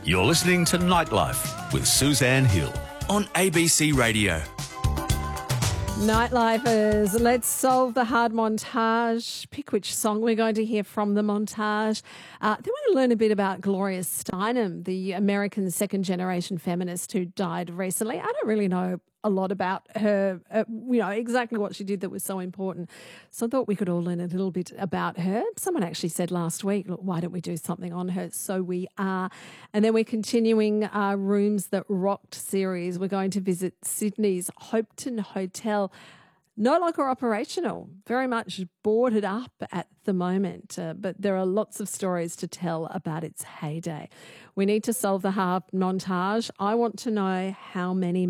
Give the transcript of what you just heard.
You're listening to Nightlife with Suzanne Hill on ABC Radio. Nightlifers, let's solve the hard montage. Pick which song we're going to hear from the montage. Then we're going to learn a bit about Gloria Steinem, the American second-generation feminist who died recently. I don't really know a lot about her, exactly what she did that was so important. So I thought we could all learn a little bit about her. Someone actually said last week, look, why don't we do something on her? So we are. And then we're continuing our Rooms That Rocked series. We're going to visit Sydney's Hopeton Hotel. No longer operational, very much boarded up at the moment, but there are lots of stories to tell about its heyday. We need to solve the hard montage. I want to know how many